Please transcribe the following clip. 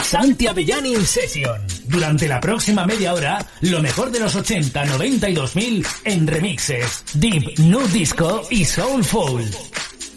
Santi Avellani in Session. Durante la próxima media hora, lo mejor de los 80, 90 y 2000 en remixes, deep, nu disco y soulful.